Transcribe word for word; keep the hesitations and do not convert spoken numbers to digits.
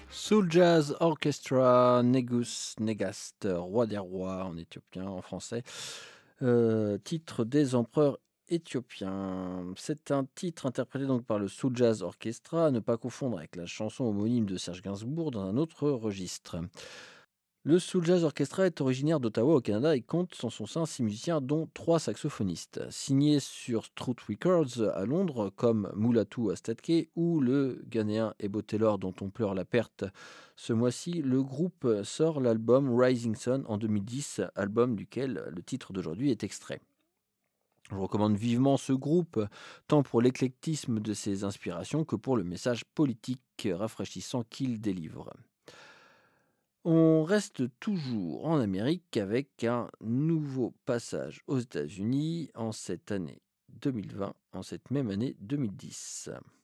Soul Jazz Orchestra, Negus Negast, roi des rois en éthiopien, en français. Heu, titre des empereurs éthiopiens. C'est un titre interprété donc par le Soul Jazz Orchestra, à ne pas confondre avec la chanson homonyme de Serge Gainsbourg dans un autre registre. Le Soul Jazz Orchestra est originaire d'Ottawa au Canada et compte en son sein six musiciens, dont trois saxophonistes. Signé sur Truth Records à Londres, comme Mulatu Astatke ou le Ghanéen Ebo Taylor, dont on pleure la perte ce mois-ci, le groupe sort l'album Rising Sun en deux mille dix, album duquel le titre d'aujourd'hui est extrait. Je recommande vivement ce groupe, tant pour l'éclectisme de ses inspirations que pour le message politique rafraîchissant qu'il délivre. On reste toujours en Amérique avec un nouveau passage aux États-Unis en cette année deux mille vingt, en cette même année deux mille dix.